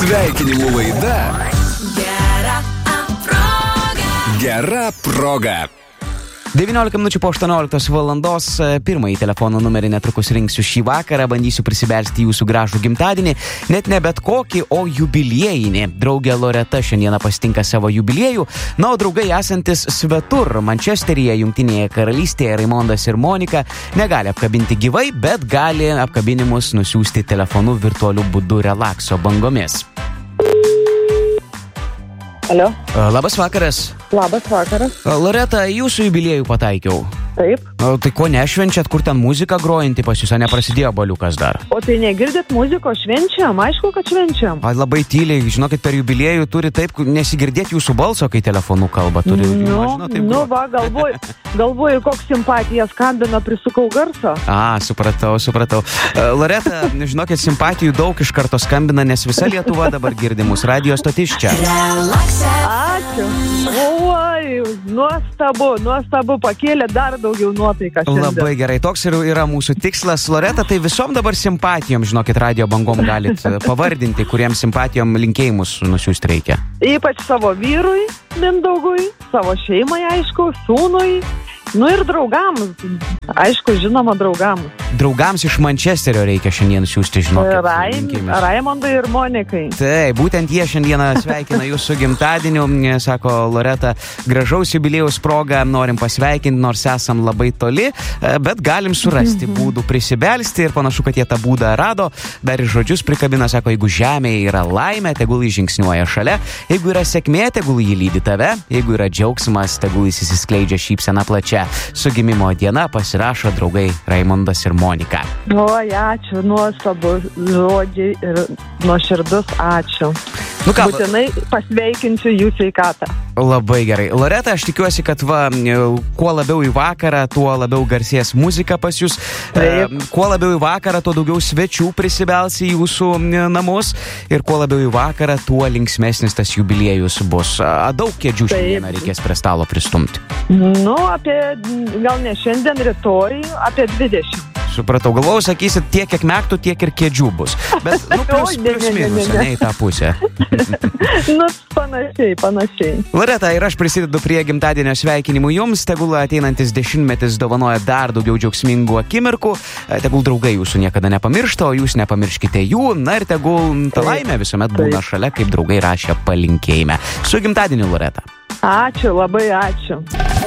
Sveikinimų laida Gera proga. 19 minučių po 18 valandos. Pirmąjį telefono numerį netrukus rinksiu šį vakarą. Bandysiu prisibelsti jūsų gražų gimtadienį. Net ne bet kokį, o jubiliejinį. Draugė Loreta šiandieną pasitinka savo jubiliejų. Na, o draugai esantis svetur Mančesteryje, Jungtinėje karalystėje, Raimondas ir Monika negali apkabinti gyvai, bet gali apkabinimus nusiųsti telefonu virtualiu būdu relakso bangomis. Alio. Labas vakaras. Labas vakaras. Loreta, jūsų jubiliejų pataikiau. Taip. Tai ko nešvenčiat, kur ten muzika grojanti pas jūs, ar neprasidėjo baliukas dar? O tai negirdit muzikos, švenčiam? Aišku, kad švenčiam. Labai tyliai, žinokit, per jubiliejų turi taip nesigirdėti jūsų balso, kai telefonu kalba. Turi, galvoju, koks simpatija skambina, prisukau garso. Supratau. Loreta, žinokit, simpatijų daug iš karto skambina, nes visa Lietuva dabar girdi mūsų radijo stotis čia. Ačiū. Oi, nuostabu, pakėlė dar daugiau nuotaiką šiandien. Labai gerai, toks ir yra mūsų tikslas. Loreta, tai visom dabar simpatijom, žinokit, radijo bangom galit pavardinti, kuriems simpatijom linkėjimus nusiųsti reikia. Ypač savo vyrui, Mindaugui, savo šeimai, aišku, sūnui, ir draugams. Aišku, žinoma, draugams. Draugams iš Mančesterio reikia šiandien siųsti, žinokit, linkėjimus. Raimondui ir Monikai. Taip, būtent jie šiandieną sveikina jūsų gimtadieniu. Sako Loreta, gražaus jubiliejaus proga norim pasveikinti, nors esam labai toli, bet galim surasti būdų prisibelsti ir panašu, kad jie tą būdą rado. Dar ir žodžius prikabina, sako, jeigu žemėje yra laimė, tegul jį žingsniuoja šalia, jeigu yra sėkmė, tegul jį lydi tave, jeigu yra džiaugsmas, tegul jis įsiskleidžia šypsena plačia. Su gimimo diena pasirašo draugai Raimondas ir Monika. Oi, ačiū, nuostabu žodžiai ir nuoširdus ačiū. Būtinai pasveikinsiu jų sveikatą. Labai gerai. Loreta, aš tikiuosi, kad kuo labiau į vakarą, tuo labiau garsės muzika pas jūs. Kuo labiau į vakarą, tuo daugiau svečių prisibels į jūsų namus. Ir kuo labiau į vakarą, tuo linksmesnis tas jubiliejus bus. Daug kėdžių šiandieną reikės prie stalo pristumti. Gal ne šiandien, rytoj, apie 20. Supratau, galvojau, sakysit, tiek kiek mektų, tiek ir kėdžių bus. Bet, plius minus, ne į tą pusę. Panašiai. Loreta, ir aš prisidedu prie gimtadienio sveikinimų jums. Tegul ateinantis 10-metis dovanoja dar daugiau džiaugsmingų akimirkų. Tegul draugai jūsų niekada nepamiršta, o jūs nepamirškite jų. Na ir tegul ta laimė visuomet būna šalia, kaip draugai rašė palinkėjime. Su gimtadieniu, Loreta. Ačiū, labai ačiū.